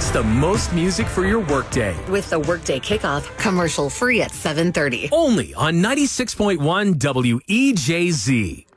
makes the most music for your workday. With the Workday Kickoff, commercial free at 7:30. Only on 96.1 WEJZ.